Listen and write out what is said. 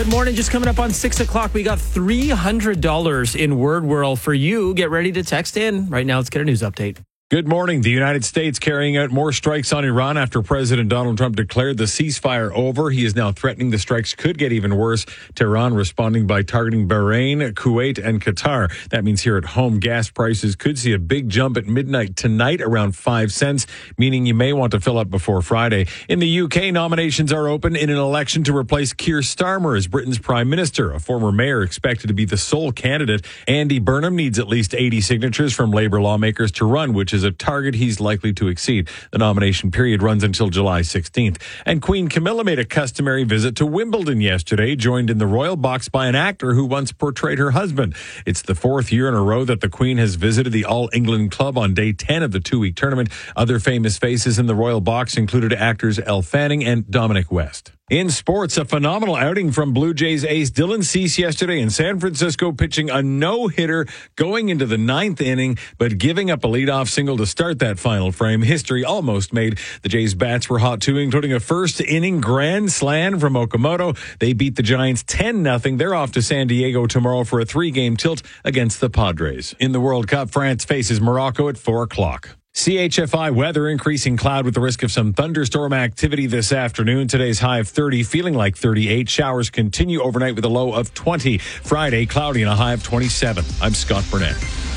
Good morning. Just coming up on 6 o'clock, we got $300 in Word Whirl for you. Get ready to text in. Right now, let's get a news update. Good morning. The United States carrying out more strikes on Iran after President Donald Trump declared the ceasefire over. He is now threatening the strikes could get even worse. Tehran responding by targeting Bahrain, Kuwait, and Qatar. That means here at home, gas prices could see a big jump at midnight tonight, around 5 cents, meaning you may want to fill up before Friday. In the UK, nominations are open in an election to replace Keir Starmer as Britain's Prime Minister. A former mayor expected to be the sole candidate. Andy Burnham needs at least 80 signatures from Labour lawmakers to run, which is a target he's likely to exceed. The nomination period runs until July 16th. And Queen Camilla made a customary visit to Wimbledon yesterday, joined in the royal box by an actor who once portrayed her husband. It's the fourth year in a row that the Queen has visited the All England Club on day 10 of the two-week tournament. Other famous faces in the royal box included actors Elle Fanning and Dominic West. In sports, a phenomenal outing from Blue Jays ace Dylan Cease yesterday in San Francisco, pitching a no-hitter going into the ninth inning, but giving up a leadoff single to start that final frame. History almost made. The Jays' bats were hot too, including a first-inning grand slam from Okamoto. They beat the Giants 10-0. They're off to San Diego tomorrow for a 3-game tilt against the Padres. In the World Cup, France faces Morocco at 4 o'clock. CHFI weather, increasing cloud with the risk of some thunderstorm activity this afternoon. Today's high of 30, feeling like 38. Showers continue overnight with a low of 20. Friday, cloudy and a high of 27. I'm Scott Burnett.